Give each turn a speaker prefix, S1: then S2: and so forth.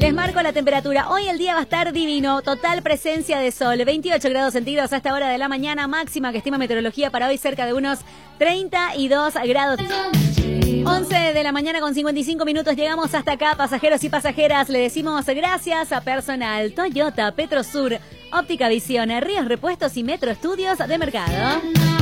S1: Les marco la temperatura. Hoy el día va a estar divino, total presencia de sol, 28 grados centígrados a esta hora de la mañana, máxima que estima meteorología para hoy cerca de unos 32 grados. 11 de la mañana con 55 minutos, llegamos hasta acá, pasajeros y pasajeras. Le decimos gracias a personal Toyota, Petrosur, Óptica Visión, Ríos Repuestos y Metro Estudios de Mercado.